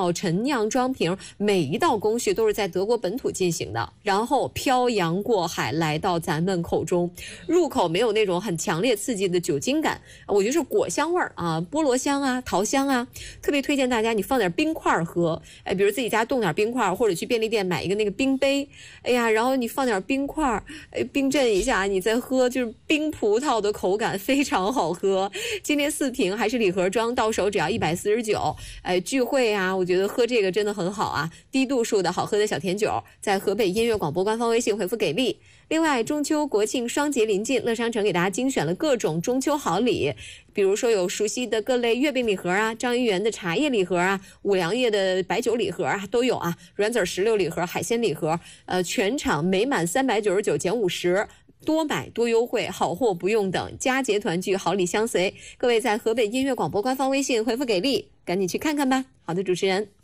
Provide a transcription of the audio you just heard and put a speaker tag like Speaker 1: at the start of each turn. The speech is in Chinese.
Speaker 1: 造、陈酿、装瓶，每一道工序都是在德国本土进行的，然后漂洋过海来到咱们口中。入口没有那种很强烈刺激的酒精感，我觉得是果香味儿啊，菠萝香啊，桃香啊，特别推荐大家你放点冰块喝，比如自己家冻点冰块，或者去便利店买一个那个冰杯，哎呀，然后你放点冰块，冰镇一下，你再喝，就是冰葡萄的口感非常好喝。今天4瓶还是礼盒装，到手只要149，聚会啊，我觉得喝这个真的很好啊，低度数的好喝的小甜酒，在河北音乐广播官方微信回复给力。另外，中秋国庆双节临近，乐商城给大家精选了各种中秋好礼，比如说有熟悉的各类月饼礼盒啊，张一元的茶叶礼盒啊，五粮液的白酒礼盒啊，都有啊，软籽石榴礼盒、海鲜礼盒，全场每满399减50。多买多优惠，好货不用等，佳节团聚，好礼相随。各位在河北音乐广播官方微信回复给力，赶紧去看看吧。好的，主持人。